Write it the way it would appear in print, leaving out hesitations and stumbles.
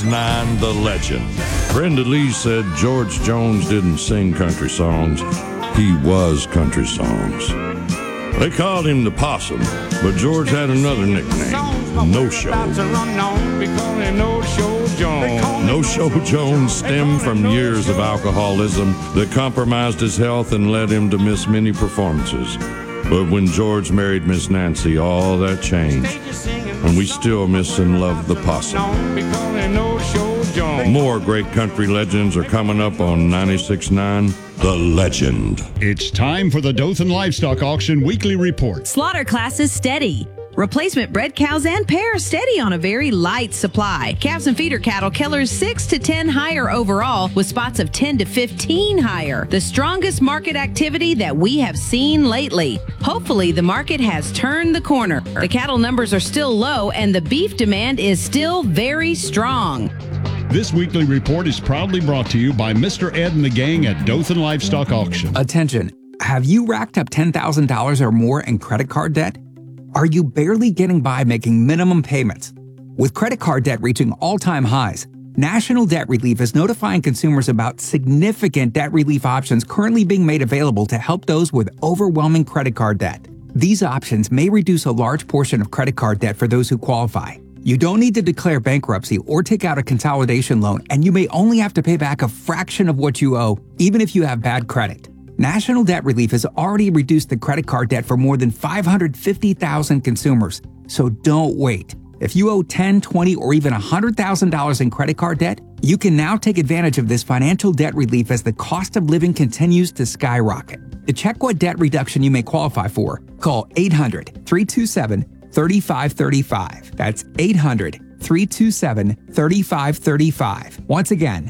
9, The Legend. Brenda Lee said George Jones didn't sing country songs. He was country songs. They called him the Possum, but George had another nickname, No-Show. No-Show Jones stemmed from years of alcoholism that compromised his health and led him to miss many performances. But when George married Miss Nancy, all that changed, and we still miss and love the Possum. More great country legends are coming up on 96.9 The Legend. It's time for the Dothan Livestock Auction Weekly Report. Slaughter classes steady. Replacement bred cows and pairs steady on a very light supply. Calves and feeder cattle, Keller's 6 to 10 higher overall, with spots of 10 to 15 higher. The strongest market activity that we have seen lately. Hopefully, the market has turned the corner. The cattle numbers are still low, and the beef demand is still very strong. This weekly report is proudly brought to you by Mr. Ed and the gang at Dothan Livestock Auction. Attention, have you racked up $10,000 or more in credit card debt? Are you barely getting by making minimum payments? With credit card debt reaching all-time highs, National Debt Relief is notifying consumers about significant debt relief options currently being made available to help those with overwhelming credit card debt. These options may reduce a large portion of credit card debt for those who qualify. You don't need to declare bankruptcy or take out a consolidation loan, and you may only have to pay back a fraction of what you owe, even if you have bad credit. National Debt Relief has already reduced the credit card debt for more than 550,000 consumers, so don't wait. If you owe $10,000, $20,000, or even $100,000 in credit card debt, you can now take advantage of this financial debt relief as the cost of living continues to skyrocket. To check what debt reduction you may qualify for, call 800-327-3535. That's 800-327-3535. Once again,